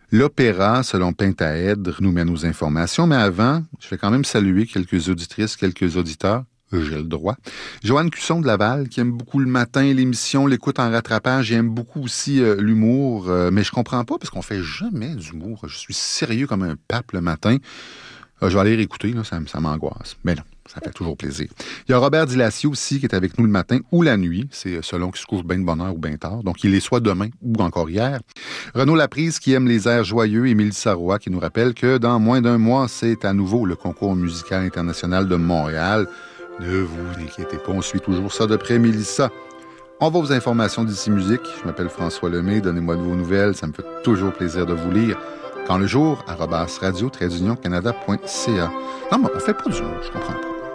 L'opéra, selon Pentaèdre, nous mène aux informations. Mais avant, je vais quand même saluer quelques auditrices, quelques auditeurs. J'ai le droit. Joanne Cusson de Laval, qui aime beaucoup le matin, l'émission, l'écoute en rattrapage. J'aime beaucoup aussi l'humour, mais je comprends pas parce qu'on fait jamais d'humour. Je suis sérieux comme un pape le matin. Je vais aller réécouter, là, ça m'angoisse. Mais non, ça fait toujours plaisir. Il y a Robert Dilacio aussi qui est avec nous le matin ou la nuit. C'est selon qu'il se couche bien de bonne heure ou bien tard. Donc, il est soit demain ou encore hier. Renaud Laprise qui aime les airs joyeux. Émilie Sarrois qui nous rappelle que dans moins d'un mois, c'est à nouveau le concours musical international de Montréal. Ne vous inquiétez pas, on suit toujours ça de près, Mélissa. On va aux informations d'ici musique. Je m'appelle François Lemay. Donnez-moi de vos nouvelles. Ça me fait toujours plaisir de vous lire. Quand le jour, @radio-canada.ca. Non, mais on fait pas d'humour, je comprends pas.